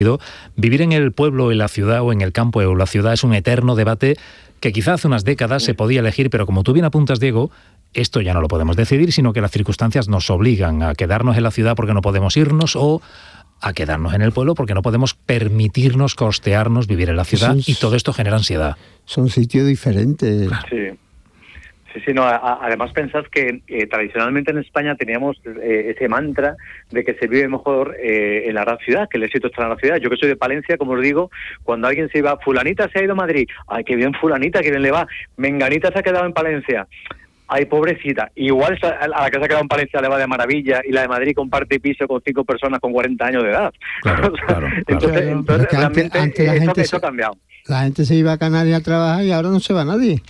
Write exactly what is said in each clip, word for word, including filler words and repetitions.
Vivir en el pueblo, en la ciudad o en el campo o la ciudad es un eterno debate que quizá hace unas décadas se podía elegir, pero como tú bien apuntas, Diego, esto ya no lo podemos decidir, sino que las circunstancias nos obligan a quedarnos en la ciudad porque no podemos irnos o a quedarnos en el pueblo porque no podemos permitirnos costearnos vivir en la ciudad, y todo esto genera ansiedad. Son sitios diferentes. Sí. Sí, sí, no, a, a, además pensad que eh, tradicionalmente en España teníamos eh, ese mantra de que se vive mejor eh, en la gran ciudad, que el éxito está en la ciudad. Yo que soy de Palencia, como os digo, cuando alguien se iba, fulanita se ha ido a Madrid, ay, qué bien fulanita, qué bien le va, menganita se ha quedado en Palencia, ay, pobrecita, igual a la que se ha quedado en Palencia le va de maravilla y la de Madrid comparte piso con cinco personas con cuarenta años de edad. Claro, claro, claro. Entonces, Pero, entonces pero realmente antes, antes la eso, gente eso se, ha cambiado. La gente se iba a Canarias a trabajar y ahora no se va nadie.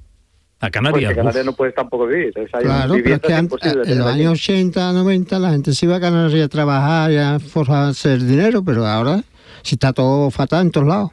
A Canarias. Porque Canarias no puedes tampoco vivir. Entonces hay Claro, pero es que antes, en los años ochenta, noventa, la gente se iba a Canarias a trabajar y a hacer dinero, pero ahora sí está todo fatal en todos lados.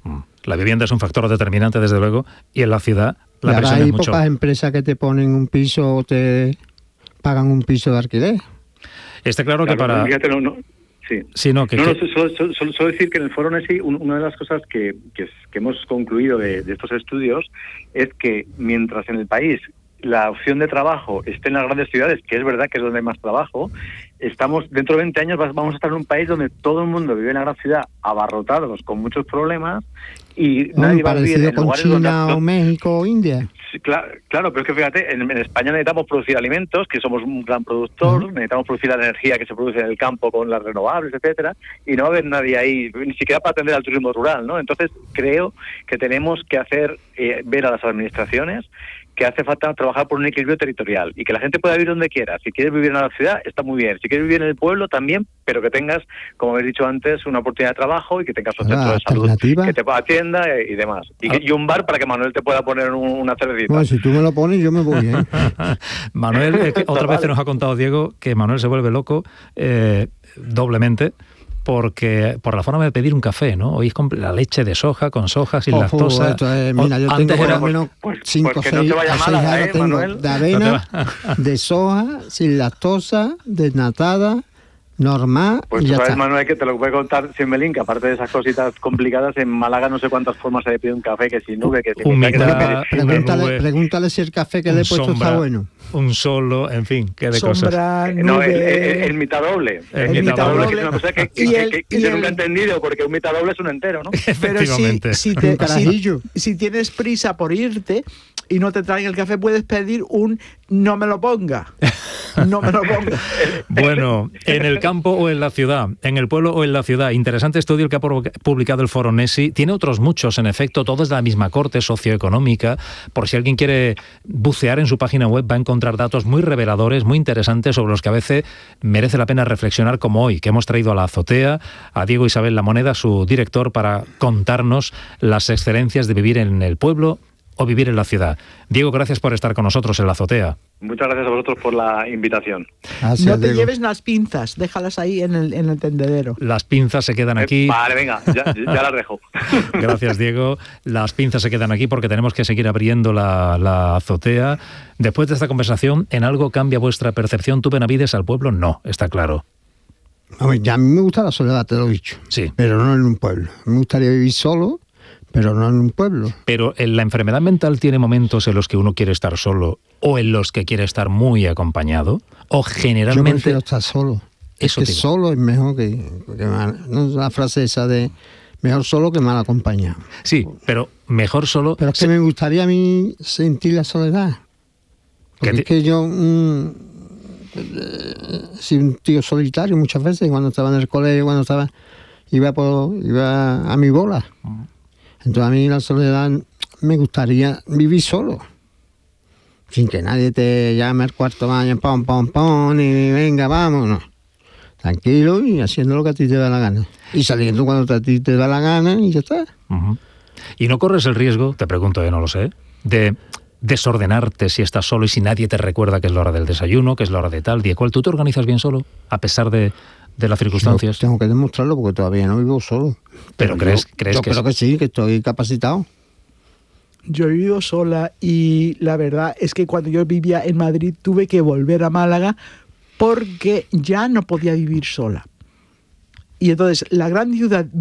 La vivienda es un factor determinante, desde luego, y en la ciudad la y ahora presión hay es mucho. pocas empresas que te ponen un piso o te pagan un piso de alquiler. Está claro, claro que para... Fíjate, no, no. Sí, sí no, que, no, que... no solo, solo, solo, solo decir que en el Foro Nesi una de las cosas que, que, que hemos concluido de, de estos estudios es que mientras en el país la opción de trabajo esté en las grandes ciudades, que es verdad que es donde hay más trabajo, estamos dentro de veinte años vamos a estar en un país donde todo el mundo vive en la gran ciudad abarrotados con muchos problemas y no, nadie va a vivir en con lugares China donde... o México o India. Sí, claro, claro, pero es que fíjate, en, en España necesitamos producir alimentos, que somos un gran productor, uh-huh. necesitamos producir la energía que se produce en el campo con las renovables, etcétera, y no va a haber nadie ahí, ni siquiera para atender al turismo rural, ¿no? Entonces creo que tenemos que hacer, eh, ver a las administraciones que hace falta trabajar por un equilibrio territorial y que la gente pueda vivir donde quiera. Si quieres vivir en la ciudad, está muy bien. Si quieres vivir en el pueblo, también, pero que tengas, como habéis dicho antes, una oportunidad de trabajo y que tengas un centro de salud que te atienda y demás. Y, que, y un bar para que Manuel te pueda poner un, una cervecita. Bueno, si tú me lo pones, yo me voy, ¿eh? Manuel, es que otra vez nos ha contado Diego que Manuel se vuelve loco eh, doblemente, porque por la forma de pedir un café, ¿no? Hoy es con la leche de soja, con soja, sin oh, lactosa. Esto es, mira, yo tengo por lo menos cinco o seis años ¿eh, de avena, no de soja, sin lactosa, desnatada, normal. Pues y tú ya sabes, está. Manuel, que te lo voy a contar sin melín, que aparte de esas cositas complicadas, en Málaga no sé cuántas formas se pide un café, que sin nube, que sin humita, que pregúntale, pregúntale si el café que le he puesto sombra, está bueno. Un solo, en fin, qué de sombra, cosas. Nube, no, el, el, el mitadoble. El, el mitadoble, que es una cosa que, que, que, que, que yo nunca he entendido, porque un mitadoble es un entero, ¿no? Pero si, si, te, si, si tienes prisa por irte y no te traen el café, puedes pedir un no me lo ponga. No me lo ponga. Bueno, en el campo o en la ciudad, en el pueblo o en la ciudad. Interesante estudio el que ha publicado el Foro Nesi. Tiene otros muchos, en efecto, todos de la misma corte socioeconómica. Por si alguien quiere bucear en su página web, va a encontrar datos muy reveladores, muy interesantes, sobre los que a veces merece la pena reflexionar, como hoy, que hemos traído a la azotea a Diego Isabel La Moneda, su director, para contarnos las excelencias de vivir en el pueblo o vivir en la ciudad. Diego, gracias por estar con nosotros en la azotea. Muchas gracias a vosotros por la invitación. Gracias, no te Diego. lleves las pinzas, déjalas ahí en el, en el tendedero. Las pinzas se quedan aquí. Eh, vale, venga, ya, ya las dejo. Gracias, Diego. Las pinzas se quedan aquí porque tenemos que seguir abriendo la, la azotea. Después de esta conversación, ¿en algo cambia vuestra percepción? ¿Tú, Benavides, al pueblo? No, está claro. A ver, ya a mí me gusta la soledad, te lo he dicho. Sí. Pero no en un pueblo. Me gustaría vivir solo, pero no en un pueblo. Pero la enfermedad mental tiene momentos en los que uno quiere estar solo o en los que quiere estar muy acompañado, o generalmente... Yo prefiero estar solo. Eso es que solo es mejor que, que mal. No es la frase esa de mejor solo que mal acompañado. Sí, pero mejor solo... Pero es que me gustaría a mí sentir la soledad. Porque es que yo... Mmm, soy un tío solitario muchas veces, cuando estaba en el colegio, cuando estaba... Iba, por, iba a mi bola. Uh-huh. Entonces a mí la soledad me gustaría vivir solo, sin que nadie te llame al cuarto baño, pom, pom, pom, y venga, vámonos. Tranquilo y haciendo lo que a ti te da la gana. Y saliendo cuando a ti te da la gana y ya está. Uh-huh. ¿Y no corres el riesgo, te pregunto, eh, no lo sé, de desordenarte si estás solo y si nadie te recuerda que es la hora del desayuno, que es la hora de tal, día cual? ¿Tú te organizas bien solo, a pesar de... de las circunstancias? Yo tengo que demostrarlo porque todavía no vivo solo. Pero, Pero crees, yo, crees yo que creo es... que sí, que estoy capacitado. Yo he vivido sola y la verdad es que cuando yo vivía en Madrid tuve que volver a Málaga porque ya no podía vivir sola. Y entonces la gran ciudad